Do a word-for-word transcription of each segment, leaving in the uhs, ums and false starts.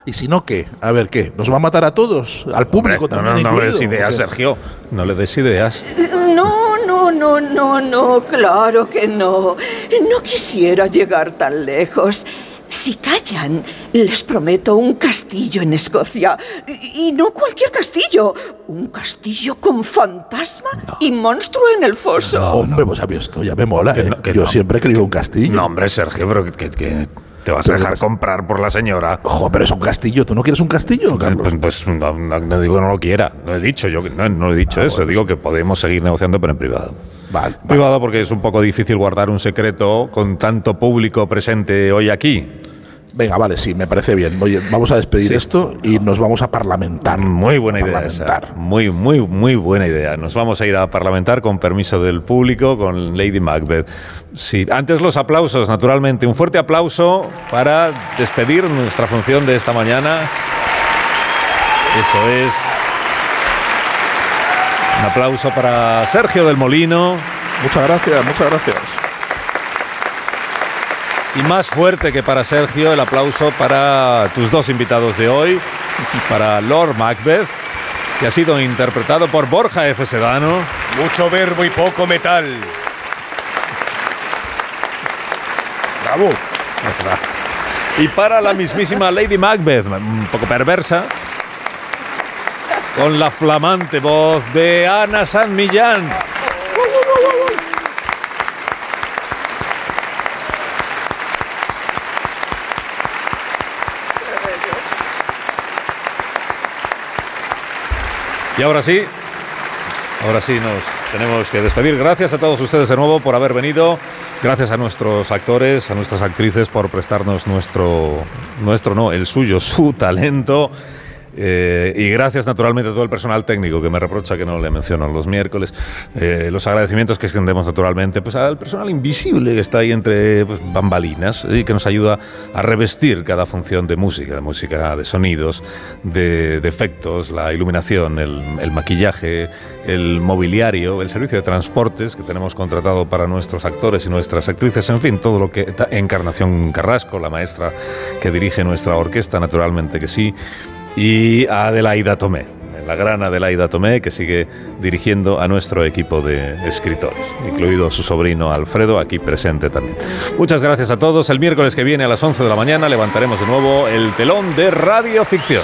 ¿Y si no qué? A ver, ¿qué? ¿Nos va a matar a todos? ¿Al público Hombre, también? No, no, no le des incluido? ideas, Sergio. No le des ideas. No, no, no, no, no, claro que no. No quisiera llegar tan lejos. Si callan, les prometo un castillo en Escocia. Y, y no cualquier castillo. Un castillo con fantasma no. y monstruo en el foso. No, hombre, pues a mí esto ya me mola, Que ¿eh? no, que Yo no. siempre he querido un castillo. No, hombre, Sergio, pero que, que, que te vas a dejar comprar por la señora. Ojo, pero es un castillo. ¿Tú no quieres un castillo, Carlos? Pues, pues no, no, no digo que no lo quiera. No he dicho yo que no, no he dicho ah, eso. Bueno, digo sí. que podemos seguir negociando, pero en privado. Vale, privado vale. Porque es un poco difícil guardar un secreto con tanto público presente hoy aquí. Venga, vale, sí, me parece bien. Oye, vamos a despedir sí. esto y nos vamos a parlamentar. Muy buena idea esa. Muy, muy, muy buena idea. Nos vamos a ir a parlamentar con permiso del público, con Lady Macbeth. Sí, antes los aplausos, naturalmente. Un fuerte aplauso para despedir nuestra función de esta mañana. Eso es. Un aplauso para Sergio del Molino. Muchas gracias, muchas gracias. Y más fuerte que para Sergio, el aplauso para tus dos invitados de hoy, para Lord Macbeth, que ha sido interpretado por Borja F. Sedano. Mucho verbo y poco metal. Bravo. Y para la mismísima Lady Macbeth, un poco perversa, con la flamante voz de Ana San Millán. Y ahora sí, ahora sí nos tenemos que despedir. Gracias a todos ustedes de nuevo por haber venido. Gracias a nuestros actores, a nuestras actrices por prestarnos nuestro, nuestro no, el suyo, su talento. Eh, y gracias naturalmente a todo el personal técnico que me reprocha que no le menciono los miércoles. Eh, los agradecimientos que extendemos naturalmente pues al personal invisible que está ahí entre pues, bambalinas y que nos ayuda a revestir cada función de música, de música, de sonidos, de, de efectos, la iluminación, el, el maquillaje, el mobiliario, el servicio de transportes que tenemos contratado para nuestros actores y nuestras actrices, en fin, todo lo que... Encarnación Carrasco, la maestra que dirige nuestra orquesta, naturalmente que sí. Y a Adelaida Tomé, la gran Adelaida Tomé, que sigue dirigiendo a nuestro equipo de escritores, incluido su sobrino Alfredo, aquí presente también. Muchas gracias a todos. El miércoles que viene a las once de la mañana levantaremos de nuevo el telón de Radioficción.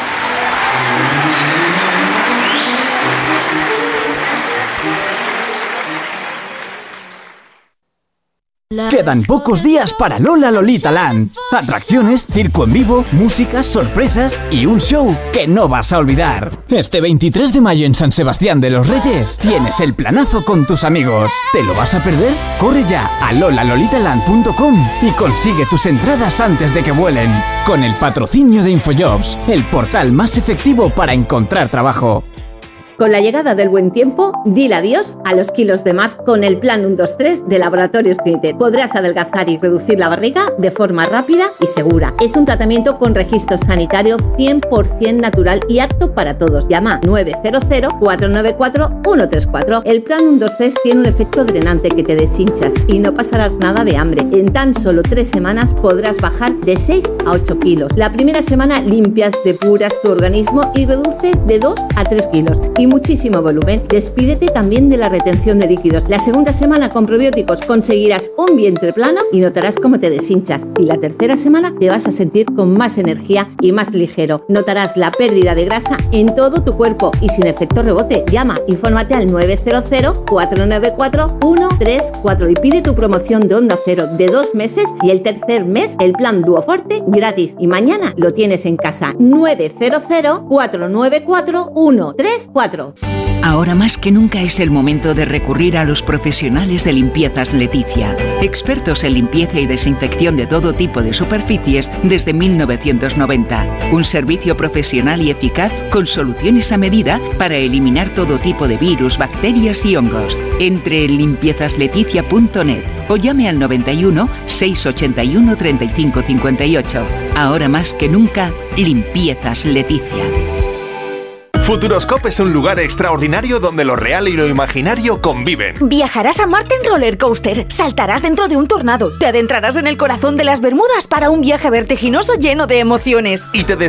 Quedan pocos días para Lola Lolita Land. Atracciones, circo en vivo, música, sorpresas y un show que no vas a olvidar. Este veintitrés de mayo en San Sebastián de los Reyes tienes el planazo con tus amigos. ¿Te lo vas a perder? Corre ya a lola lolita land punto com y consigue tus entradas antes de que vuelen. Con el patrocinio de Infojobs, el portal más efectivo para encontrar trabajo. Con la llegada del buen tiempo, dile adiós a los kilos de más con el plan uno dos tres de Laboratorios Clinitet. Podrás adelgazar y reducir la barriga de forma rápida y segura. Es un tratamiento con registro sanitario cien por ciento natural y apto para todos. Llama nueve cero cero, cuatro nueve cuatro, uno tres cuatro. El plan uno dos tres tiene un efecto drenante que te deshinchas y no pasarás nada de hambre. En tan solo tres semanas podrás bajar de seis a ocho kilos. La primera semana limpias, depuras tu organismo y reduces de dos a tres kilos. Y muchísimo volumen. Despídete también de la retención de líquidos. La segunda semana con probióticos conseguirás un vientre plano y notarás cómo te deshinchas. Y la tercera semana te vas a sentir con más energía y más ligero. Notarás la pérdida de grasa en todo tu cuerpo y sin efecto rebote. Llama, infórmate al nueve cero cero, cuatro nueve cuatro, uno tres cuatro y pide tu promoción de Onda Cero de dos meses y el tercer mes el plan Duoforte gratis. Y mañana lo tienes en casa. nueve cero cero, cuatro nueve cuatro, uno tres cuatro. Ahora más que nunca es el momento de recurrir a los profesionales de Limpiezas Leticia, expertos en limpieza y desinfección de todo tipo de superficies desde mil novecientos noventa. Un servicio profesional y eficaz con soluciones a medida para eliminar todo tipo de virus, bacterias y hongos. Entre en limpiezas leticia punto net o llame al noventa y uno, seiscientos ochenta y uno, treinta y cinco cincuenta y ocho. Ahora más que nunca, Limpiezas Leticia. Futuroscope es un lugar extraordinario donde lo real y lo imaginario conviven. Viajarás a Marte en roller coaster, saltarás dentro de un tornado, te adentrarás en el corazón de las Bermudas para un viaje vertiginoso lleno de emociones. Y te